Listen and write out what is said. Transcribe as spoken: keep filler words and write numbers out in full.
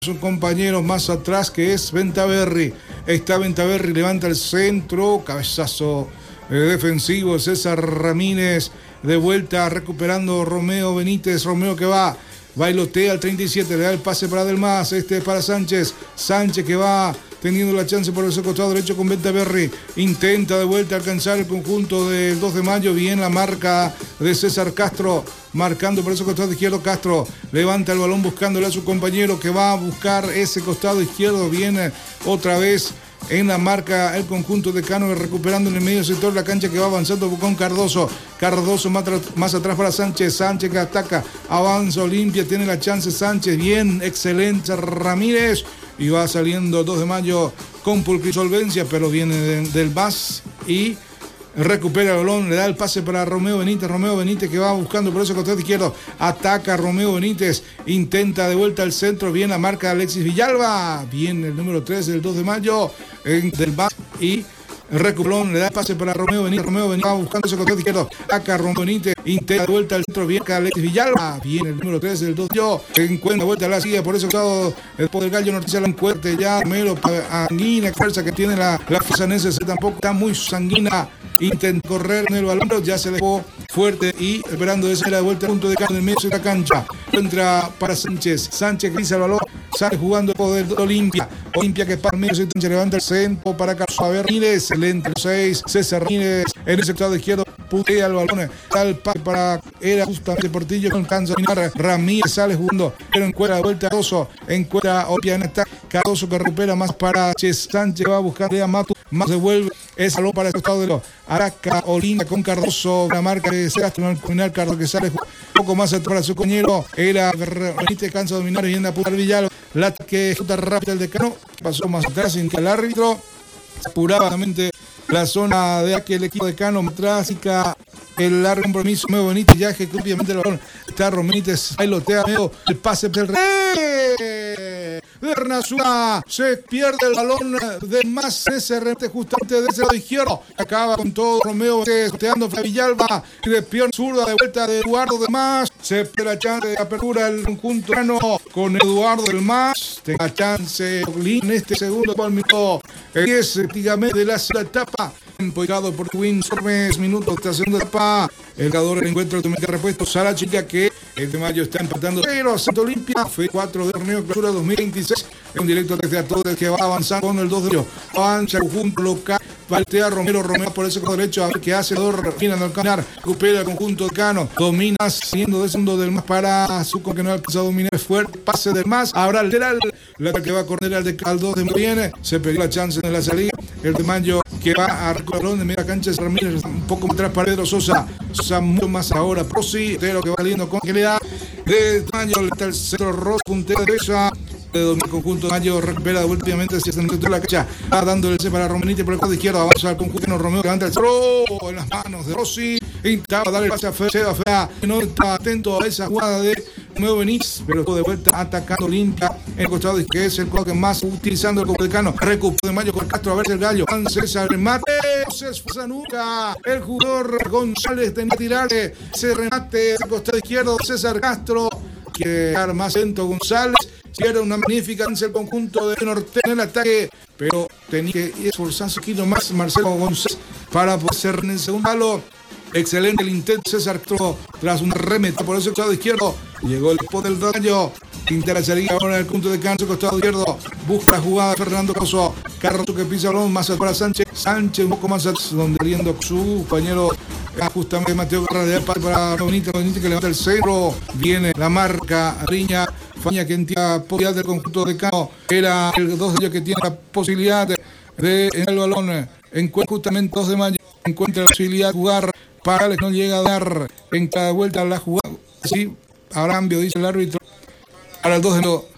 Su compañero más atrás que es Ventaverri. Está Ventaverri, levanta el centro, cabezazo eh, defensivo, César Ramírez, de vuelta recuperando Romeo Benítez, Romeo que va, bailotea al treinta y siete, le da el pase para Delmas, este es para Sánchez, Sánchez que va teniendo la chance por ese costado derecho con Ventaverri, intenta de vuelta alcanzar el conjunto del dos de mayo, bien la marca de César Castro, marcando por ese costado izquierdo. Castro levanta el balón buscándole a su compañero que va a buscar ese costado izquierdo, viene otra vez en la marca el conjunto de Cano, recuperando en el medio sector la cancha que va avanzando con Cardoso. Cardoso más, más atrás para Sánchez. Sánchez que ataca, avanza Olimpia, tiene la chance Sánchez, bien, excelente Ramírez. Y va saliendo dos de mayo con pulcrisolvencia, pero viene de, del Vaz y recupera el balón, le da el pase para Romeo Benítez. Romeo Benítez que va buscando por ese costado izquierdo. Ataca Romeo Benítez, intenta de vuelta al centro. Bien la marca de Alexis Villalba. Bien el número tres del dos de mayo en, del Vaz y recuperó, le da el pase para Romeo Benítez. Romeo Benítez va buscando ese costado izquierdo. Acá Romeo Benítez intenta de vuelta al centro. Bien acá Alexis Villalba. Bien el número tres del dos de mayo. Encuentra vuelta a la silla por ese costado. El poder Gallo Norte la encuentra ya. Melo Anguina, fuerza que tiene la, la fuerza necesaria. Tampoco está muy sanguina. Intenta correr en el balón, pero ya se dejó fuerte y esperando de la vuelta al punto de Cano en el medio de la cancha. Entra para Sánchez. Sánchez grisa el balón. Sale jugando el poder de Olimpia. Olimpia que para el medio se levanta el centro para Carlos Ramírez. Excelente el seis. César Ramírez en el sector izquierdo. Putea el balón. Al pase para. Era justamente Portillo. No alcanza a dominar. Ramírez sale jugando. Pero encuentra la vuelta a Cardoso. Encuentra Olimpia en esta. Cardoso que recupera más para Sánchez. Va a buscar a Matu. Más devuelve ese balón para el costado de los Araca, Olimpia con Cardoso, la marca de Castro al final, Cardoso que sale un poco más atrás para su compañero, era Benítez, cansa de dominar y anda a apurar Villalba, la que ejecuta rápido el decano, pasó más atrás sin que el árbitro apuraba realmente la zona de aquel equipo de Cano, trágica el largo compromiso, Romeo Benítez ya ejecuta obviamente el balón, está Romeo Benítez, bailotea, el pase del rey. Bernazúa se pierde el balón de más ese remate justamente de ese lado izquierdo. Acaba con todo Romeo teando a Villalba y de pierna zurda de vuelta de Eduardo del Mas. Se pierde la chance de apertura el conjunto con Eduardo del Mas. Tenga la chance en este segundo minuto. diez prácticamente de la segunda etapa. Empujado por Win Sormes, minutos de la segunda etapa. El ganador del encuentro de repuesto Sara Chica que el de mayo está empatando pero Santo Olimpia fue cuatro de torneo clausura dos mil veintiséis en un directo desde a todos que va avanzando con el dos de mayo. Avanza el conjunto local. Valtea Romero, Romero por ese lado derecho, a ver qué hace, final al caminar, recupera el conjunto de Cano, domina siendo de segundo del más para su que no alcanza a dominar, fuerte, pase del más, habrá lateral, la que va a correr al de Caldo de viene, se perdió la chance en la salida, el de Mayo que va a recorrer de media cancha, Ramírez un poco más atrás para Pedro Sosa, Sosa mucho más ahora, Prosi, de lo que va saliendo con que le da, de Mayo, está el centro Ross, puntera derecha, el conjunto de Mayo recupera de vuelta obviamente se está dentro de la cancha, va dándole el para Romanite por el lado izquierdo, avanza al conjunto Romeo, levanta el centro en las manos de Rossi, intentaba darle el pase a Fea, Fea, no estaba atento a esa jugada de Romeo Benítez, pero todo de vuelta atacando limpia en el costado que es el juego que más utilizando el complicano, recupera de Mayo con Castro a ver el gallo, César remate, se esfuerza nunca, el jugador González tenía que tirarle, se remate al costado izquierdo, César Castro, quiere dar más lento González, si era una magnífica en el conjunto de Norte en el ataque, pero tenía que esforzarse un poquito más Marcelo González para poder ser en el segundo palo. Excelente el intento César Castro tras un remate por ese costado izquierdo. Llegó el equipo del daño. Intenta la salida ahora en el punto de cancha, costado izquierdo. Busca la jugada de Fernando Cardoso. Cardoso que pisa el balón más para Sánchez. Sánchez un poco más atrás, donde riendo su compañero. Justamente Mateo Garra para Benítez, Benítez que levanta el centro. Viene la marca Riña. Faña que entiende la posibilidad del conjunto de Cano. Era el dos de ellos que tiene la posibilidad de, de en el balón. Encuentra justamente dos de mayo. Encuentra la posibilidad de jugar. Para que no llega a dar en cada vuelta la jugada. Sí, habrá cambio, dice el árbitro. Para el dos de mayo